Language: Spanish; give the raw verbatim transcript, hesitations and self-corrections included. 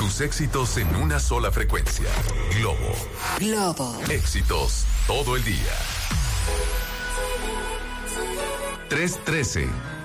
Tus éxitos en una sola frecuencia. Globo. Globo. Éxitos todo el día. tres trece.